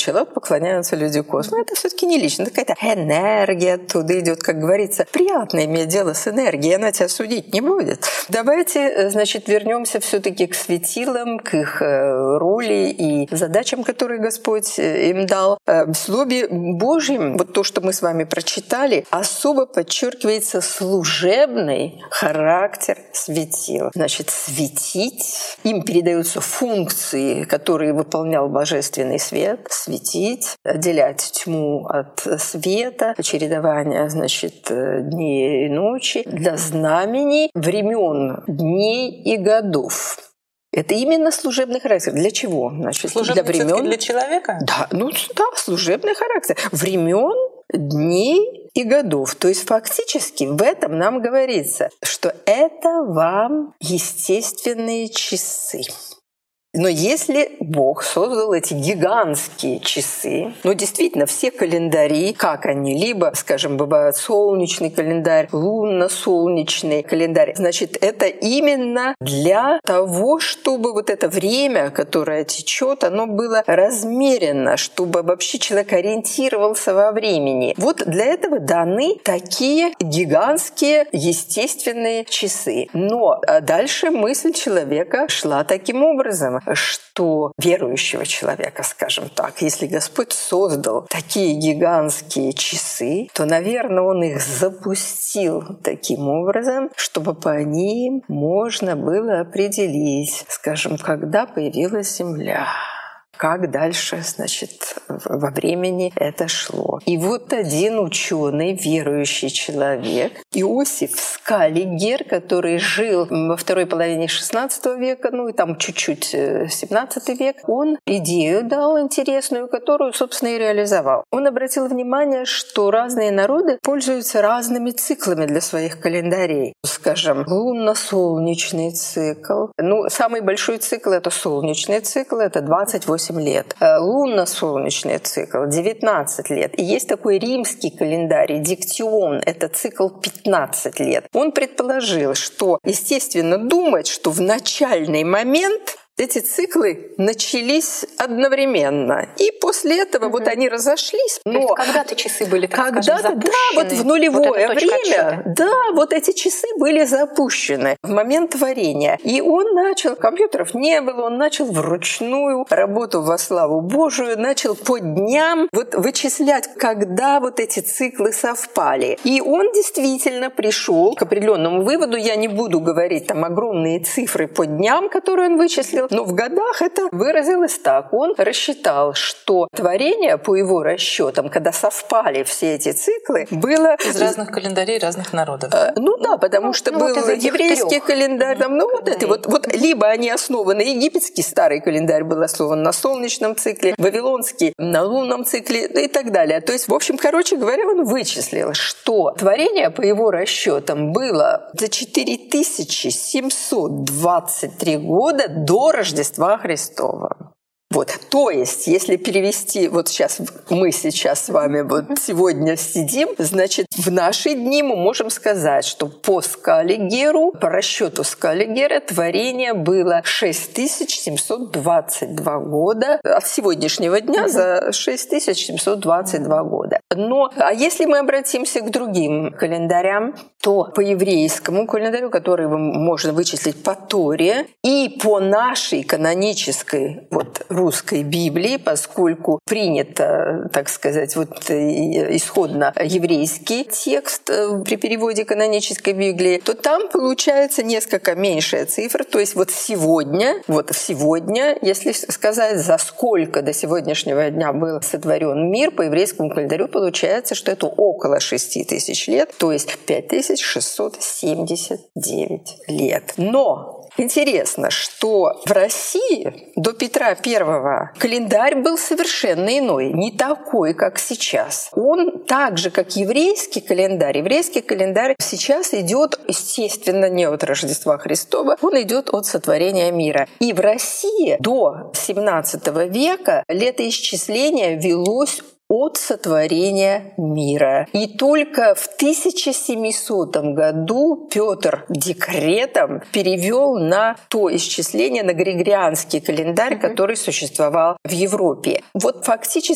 начала поклоняются люди космоса. Это все-таки не лично, это какая-то энергия оттуда идет, как говорится. Приятно иметь дело с энергией, она тебя судить не будет. Давайте, значит, вернемся все-таки к светилам, к их роли и задачам, которые Господь им дал. В Слове Божьем, вот то, что мы с вами прочитали, особо подчеркивается служебный характер светил. Значит, светить, им передаются функции, которые выполнял божественный свет, светить, отделять тьму от света, чередование, значит, дней и ночи для знамений времен, дней и годов. Это именно служебный характер. Для чего? Значит, служебный для времен для человека? Да, служебный характер. Времен, дней и годов. То есть фактически в этом нам говорится, что это вам естественные часы. Но если Бог создал эти гигантские часы, действительно, все календари, как они, либо, скажем, бывает солнечный календарь, лунно-солнечный календарь, значит, это именно для того, чтобы вот это время, которое течет, оно было размерено, чтобы вообще человек ориентировался во времени. Вот для этого даны такие гигантские естественные часы. Но дальше мысль человека шла таким образом, что верующего человека, скажем так, если Господь создал такие гигантские часы, то, наверное, Он их запустил таким образом, чтобы по ним можно было определить, скажем, когда появилась Земля. Как дальше, значит, во времени это шло. И вот один ученый, верующий человек, Иосиф Скаллигер, который жил во второй половине XVI века, и там чуть-чуть XVII век, он идею дал интересную, которую, собственно, и реализовал. Он обратил внимание, что разные народы пользуются разными циклами для своих календарей. Скажем, лунно-солнечный цикл. Самый большой цикл — это солнечный цикл, это 28 лет. Лунно-солнечный цикл — 19 лет. И есть такой римский календарь, Диктион, это цикл 15 лет. Он предположил, что, естественно, думать, что в начальный момент эти циклы начались одновременно. И после этого вот они разошлись. Но когда-то часы были, так скажем, запущены. Вот в нулевое время, вот эти часы были запущены в момент творения. И он начал, компьютеров не было, он начал вручную работу во славу Божию, начал по дням вычислять, когда вот эти циклы совпали. И он действительно пришел к определенному выводу. Я не буду говорить там огромные цифры по дням, которые он вычислил, но в годах это выразилось так. Он рассчитал, что творение, по его расчетам, когда совпали все эти циклы, было... Из разных календарей разных народов. Потому что был еврейский календарь, либо они основаны, египетский старый календарь был основан на солнечном цикле, вавилонский на лунном цикле и так далее. То есть, в общем, короче говоря, он вычислил, что творение, по его расчетам, было за 4723 года до Рождества Христова. То есть, если перевести, мы сейчас с вами сегодня сидим, значит, в наши дни мы можем сказать, что по Скаллигеру, по расчету Скаллигера, творение было 6722 года, от сегодняшнего дня за 6722 года. А если мы обратимся к другим календарям, то по еврейскому календарю, который можно вычислить по Торе, и по нашей канонической русской Библии, поскольку принято, так сказать, исходно еврейский текст при переводе канонической Библии, то там получается несколько меньшая цифра. То есть сегодня, если сказать, за сколько до сегодняшнего дня был сотворен мир, по еврейскому календарю получается, что это около 6000 лет, то есть 5679 лет. Но интересно, что в России до Петра I календарь был совершенно иной, не такой, как сейчас. Он так же, как еврейский календарь. Еврейский календарь сейчас идет, естественно, не от Рождества Христова, он идет от сотворения мира. И в России до XVII века летоисчисление велось от сотворения мира. И только в 1700 году Петр декретом перевел на то исчисление, на григорианский календарь, который существовал в Европе. Фактически